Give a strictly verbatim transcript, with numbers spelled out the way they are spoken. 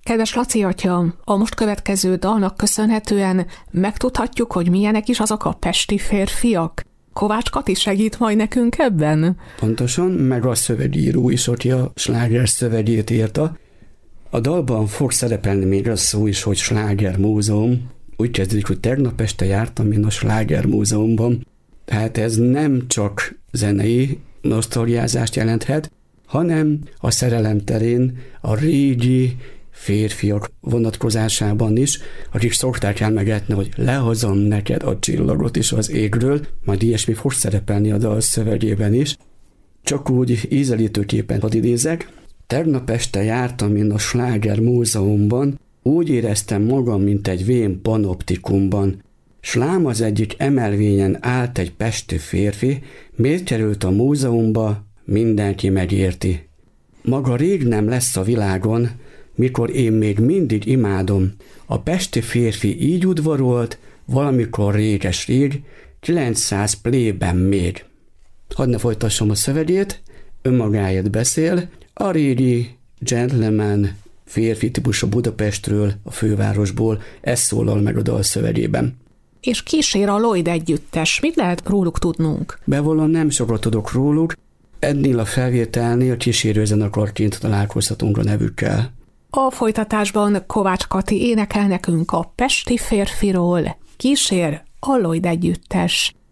Kedves Laci atya, a most következő dalnak köszönhetően megtudhatjuk, hogy milyenek is azok a pesti férfiak. Kovács Kati segít majd nekünk ebben? Pontosan, meg a szövegíró is, aki a sláger szövegét írta. A dalban fog szerepelni még az szó is, hogy Sláger Múzeum. Úgy kezdődik, hogy tegnap este jártam én a Sláger Múzeumban. Tehát ez nem csak zenei nosztalgiázást jelenthet, hanem a szerelem terén a régi férfiak vonatkozásában is, akik szokták elmegetni, hogy lehozom neked a csillagot is az égről, majd ilyesmi fog szerepelni a dal szövegében is. Csak úgy ízelítőképpen hadd idézek. Tegnap este jártam én a Sláger Múzeumban, úgy éreztem magam, mint egy vén panoptikumban. S lám az egyik emelvényen állt egy pesti férfi, miért került a múzeumba, mindenki megérti. Maga rég nem lesz a világon, mikor én még mindig imádom. A pesti férfi így udvarolt, valamikor réges-rég, kilencszáz plében még. Hadd ne folytassam a szövegét, önmagáért beszél, a régi gentleman férfi típusú Budapestről, a fővárosból, ez szólal meg a dal szövegében. És kísér a Lloyd együttes. Mit lehet róluk tudnunk? Bevallom, nem sokat tudok róluk. Ennél a felvételnél kísérőzenekarként találkozhatunk a nevükkel. A folytatásban Kovács Kati énekel nekünk a pesti férfiról. Kísér a Lloyd együttes.